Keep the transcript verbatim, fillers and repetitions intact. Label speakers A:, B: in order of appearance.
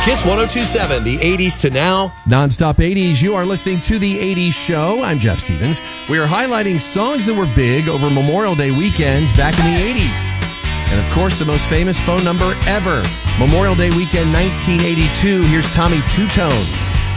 A: Kiss one oh two point seven, the eighties to now.
B: Nonstop eighties, you are listening to The eighties Show. I'm Jeff Stevens. We are highlighting songs that were big over Memorial Day weekends back in the eighties. And of course, the most famous phone number ever. Memorial Day weekend nineteen eighty-two. Here's Tommy Two Tone.